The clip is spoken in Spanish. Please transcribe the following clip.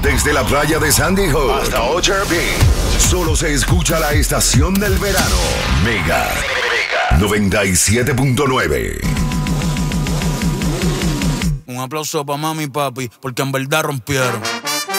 Desde la playa de Sandy Hook hasta Ocho Beach, solo se escucha la estación del verano. Mega 97.9. Un aplauso para mami y papi, porque en verdad rompieron.